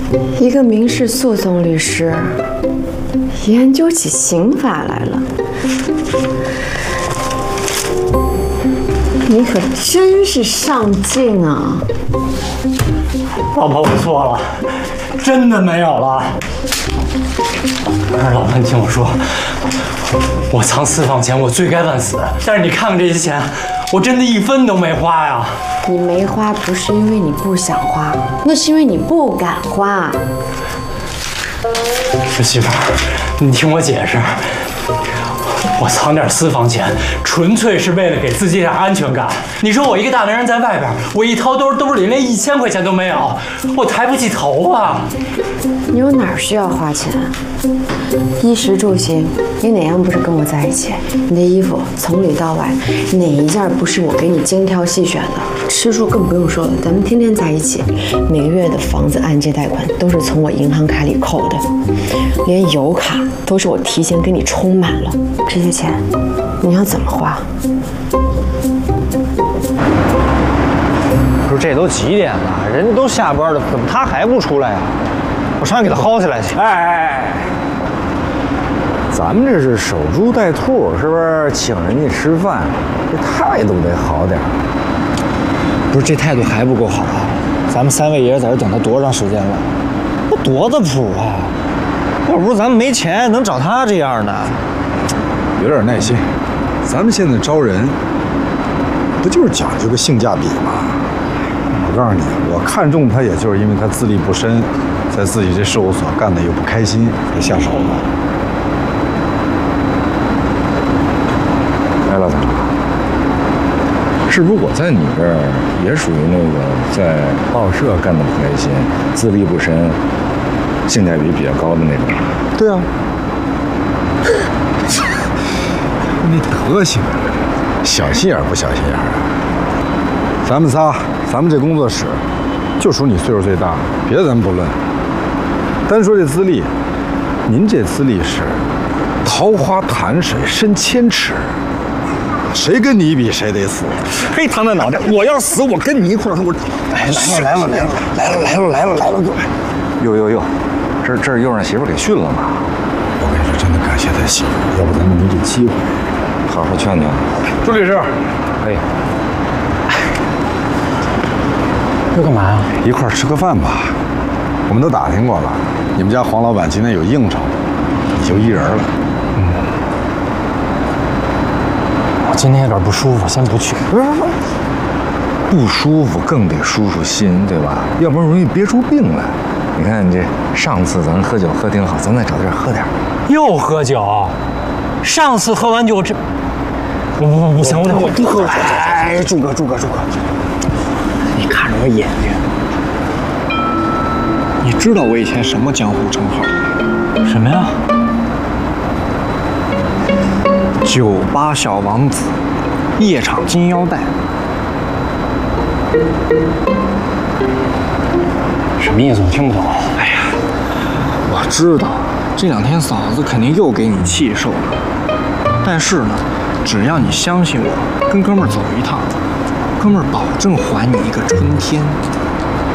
一个民事诉讼律师研究起刑法来了，你可真是上进啊！ 老婆，我错了，真的没有了。但是老婆，你听我说，我藏私房钱，我罪该万死。但是你看看这些钱，我真的一分都没花呀。 你没花不是因为你不想花，那是因为你不敢花。 媳妇儿，你听我解释，我藏点私房钱，纯粹是为了给自己点安全感。你说我一个大男人在外边，我一掏兜里连1000块钱都没有，我抬不起头啊！ 你有哪儿需要花钱？衣食住行，你哪样不是跟我在一起？你的衣服从里到外，哪一件不是我给你精挑细选的？吃住更不用说了，咱们天天在一起，每个月的房子按揭贷款都是从我银行卡里扣的，连油卡都是我提前给你充满了。这些钱你要怎么花？ 不是，这都几点了？人家都下班了，怎么他还不出来呀？我上去给他薅起来去。 哎，咱们这是守株待兔，是不是？请人家吃饭，这态度得好点。 不是，这态度还不够好啊！咱们3位爷在这等他多长时间了？那多大谱啊！要不是咱们没钱，能找他这样的？ 有点耐心，咱们现在招人，不就是讲究个性价比吗？我告诉你，我看中他，也就是因为他资历不深，在自己这事务所干的又不开心，才下手的。哎，老唐，是不是我在你这儿也属于那个在报社干的不开心，资历不深，性价比比较高的那种？对啊。那德行，小心眼不小心眼啊！咱们仨，咱们这工作室，就属你岁数最大，别的咱们不论。单说这资历，您这资历是桃花潭水深千尺，谁跟你比谁得死。 嘿，唐大脑袋，我要死，我跟你一块儿。我，哎，来了， 哟，这又让媳妇给训了吗？我跟你说，真的感谢他媳妇，要不咱们没这机会。好好劝劝。朱律师，哎， 这干嘛呀？ 一块儿吃个饭吧。我们都打听过了，你们家黄老板今天有应酬，你就一人了。 我今天有点不舒服，先不去。 不舒服更得舒舒心，对吧？要不然容易憋出病来。你看你这上次咱喝酒喝挺好，咱再找地儿喝点。 又喝酒？上次喝完酒这……不行，我不喝了。 哎，柱哥，你看着我眼睛，你知道我以前什么江湖称号吗？ 什么呀？ 酒吧小王子，夜场金腰带。 什么意思？我听不懂。 哎呀，我知道，这2天嫂子肯定又给你气受了。但是呢，只要你相信我，跟哥们儿走一趟，哥们儿保证还你一个春天。